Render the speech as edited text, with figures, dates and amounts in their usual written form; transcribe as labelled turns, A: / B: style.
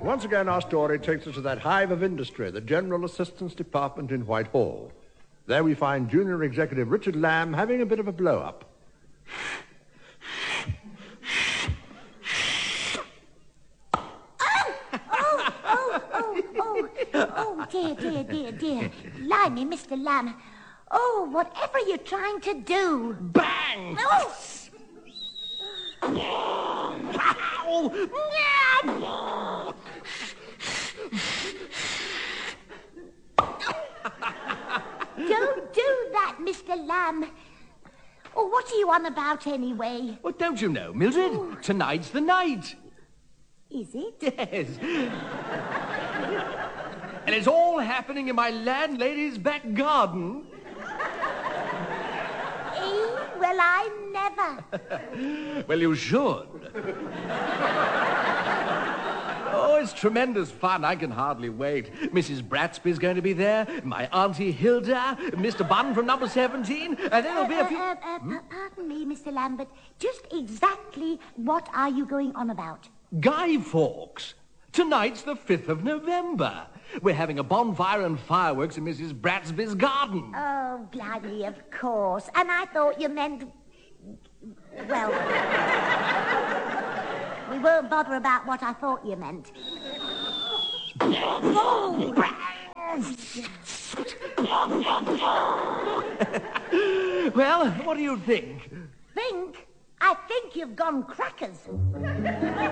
A: Once again, our story takes us to that hive of industry, the General Assistance Department in Whitehall. There we find Junior Executive Richard Lamb having a bit of a blow-up.
B: Oh, dear. Blimey, Mr. Lamb. Oh, whatever are you trying to do?
A: Bang!
B: Oh! Don't do that, Mr. Lamb. Oh, what are you on about anyway?
C: Well, don't you know, Mildred?
B: Oh.
C: Tonight's the night.
B: Is it?
C: Yes. And it's all happening in my landlady's back garden.
B: Well, I never.
C: Well, you should. Oh, it's tremendous fun. I can hardly wait. Mrs. Bratsby's going to be there, my Auntie Hilda, Mr. Bunn from number 17, and then there'll be a few...
B: Pardon me, Mr. Lambert. Just exactly what are you going on about?
C: Guy Fawkes. Tonight's the 5th of November. We're having a bonfire and fireworks in Mrs. Bratsby's garden.
B: Oh, blimey, of course. And I thought you meant... Well... we won't bother about what I thought you meant.
C: Well, what do you think?
B: Think? I think you've gone crackers.